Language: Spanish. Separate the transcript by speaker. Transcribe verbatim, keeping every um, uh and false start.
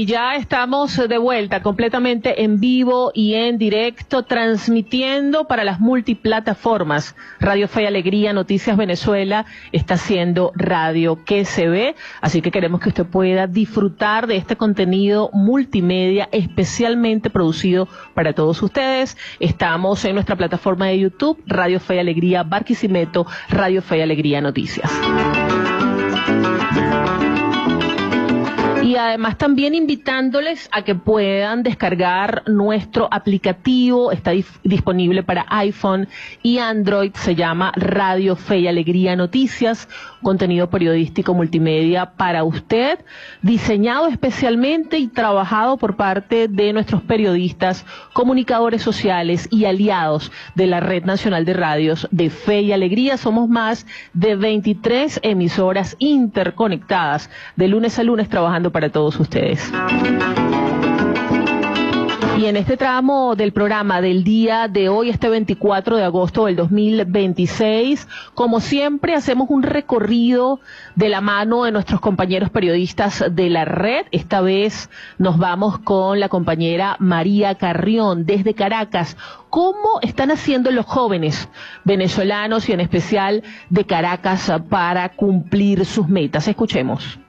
Speaker 1: Y ya estamos de vuelta completamente en vivo y en directo, transmitiendo para las multiplataformas. Radio Fe y Alegría, Noticias Venezuela, está haciendo radio que se ve, así que queremos que usted pueda disfrutar de este contenido multimedia especialmente producido para todos ustedes. Estamos en nuestra plataforma de YouTube, Radio Fe y Alegría Barquisimeto, Radio Fe y Alegría Noticias. Y además también invitándoles a que puedan descargar nuestro aplicativo, está dif- disponible para iPhone y Android, se llama Radio Fe y Alegría Noticias, contenido periodístico multimedia para usted, diseñado especialmente y trabajado por parte de nuestros periodistas, comunicadores sociales y aliados de la Red Nacional de Radios de Fe y Alegría. Somos más de veintitrés emisoras interconectadas, de lunes a lunes trabajando para todos ustedes. Y en este tramo del programa del día de hoy, este veinticuatro de agosto del dos mil veintiséis, como siempre hacemos un recorrido de la mano de nuestros compañeros periodistas de la red. Esta vez nos vamos con la compañera María Carrión desde Caracas. ¿Cómo están haciendo los jóvenes venezolanos y en especial de Caracas para cumplir sus metas? Escuchemos.